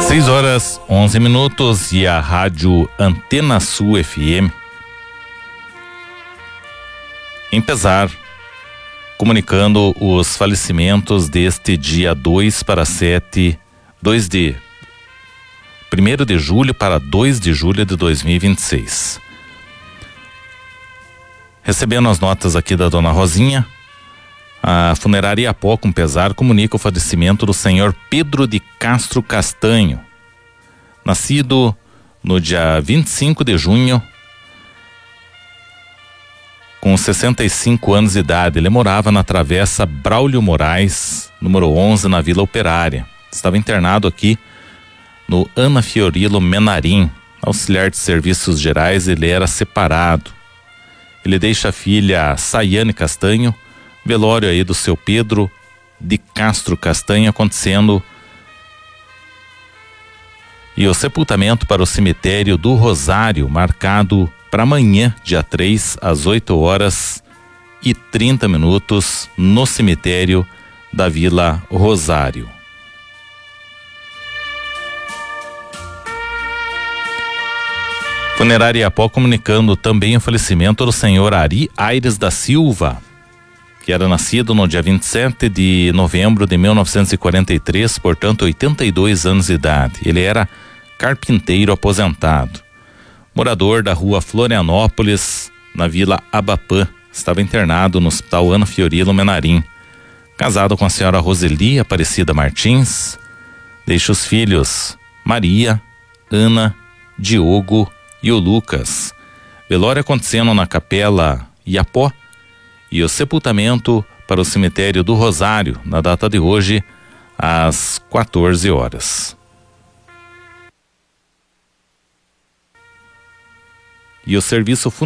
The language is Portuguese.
6h11 e a rádio Antena Sul FM em Pesar, comunicando os falecimentos deste dia 1º de julho para 2 de julho de 2026. Recebendo as notas aqui da dona Rosinha, a funerária Iapó, com pesar, comunica o falecimento do senhor Pedro de Castro Castanho, nascido no dia 25 de junho, com 65 anos de idade. Ele morava na Travessa Braulio Moraes, número 11, na Vila Operária. Estava internado aqui no Ana Fiorilo Menarim, auxiliar de serviços gerais. Ele era separado. Ele deixa a filha Sayane Castanho. Velório aí do seu Pedro de Castro Castanho acontecendo, e o sepultamento para o cemitério do Rosário marcado para amanhã, dia 3, às 8h30 no cemitério da Vila Rosário. Funerária Iapó comunicando também o falecimento do senhor Ari Aires da Silva, que era nascido no dia 27 de novembro de 1943, portanto 82 anos de idade. Ele era carpinteiro aposentado, morador da rua Florianópolis, na Vila Abapã. Estava internado no Hospital Ana Fiorilo Menarim. Casado com a senhora Roseli Aparecida Martins. Deixa os filhos Maria, Ana, Diogo e o Lucas. Velório acontecendo na Capela Iapó, e o sepultamento para o cemitério do Rosário, na data de hoje, às 14h. E o serviço